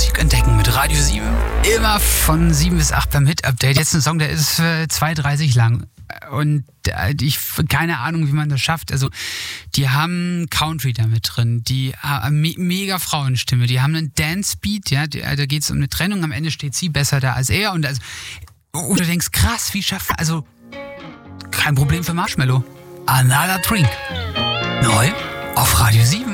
Musik entdecken mit Radio 7. Immer von 7 bis 8 beim Hit-Update. Jetzt ein Song, der ist 2,30 lang. Und ich keine Ahnung, wie man das schafft. Also, die haben Country damit drin, die mega Frauenstimme, die haben einen Dance-Beat, ja, da geht es um eine Trennung, am Ende steht sie besser da als er. Und also, du denkst, krass, wie schafft man, also, kein Problem für Marshmello. Another Drink. Neu auf Radio 7.